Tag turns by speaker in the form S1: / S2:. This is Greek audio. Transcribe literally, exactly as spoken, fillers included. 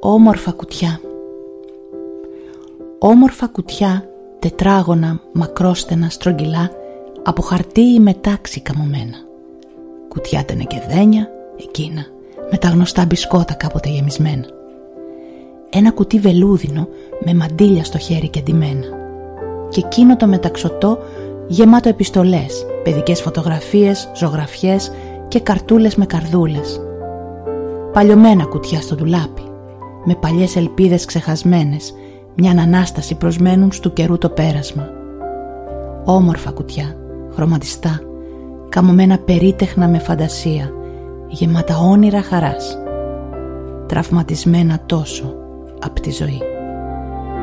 S1: Όμορφα κουτιά. Όμορφα κουτιά, τετράγωνα, μακρόστενα, στρογγυλά, από χαρτί ή μετάξι καμωμένα. Κουτιά τενεκεδένια, εκείνα, με τα γνωστά μπισκότα κάποτε γεμισμένα. Ένα κουτί βελούδινο με μαντίλια στο χέρι και ντυμένα. Και εκείνο το μεταξωτό γεμάτο επιστολές, παιδικές φωτογραφίες, ζωγραφιές και καρτούλες με καρδούλες. Παλιωμένα κουτιά στο ντουλάπι, με παλιές ελπίδες ξεχασμένες, μια ανάσταση προσμένουν στου καιρού το πέρασμα. Όμορφα κουτιά, χρωματιστά, καμωμένα περίτεχνα με φαντασία, γεμάτα όνειρα χαράς, τραυματισμένα τόσο απ' τη ζωή.